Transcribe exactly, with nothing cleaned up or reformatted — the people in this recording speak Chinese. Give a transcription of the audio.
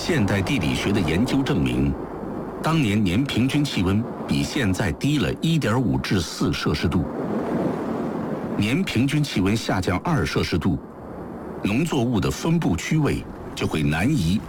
现代地理学的研究证明，当年年平均气温比现在低了 一点五 至四摄氏度。年平均气温下降二摄氏度，农作物的分布区位就会南移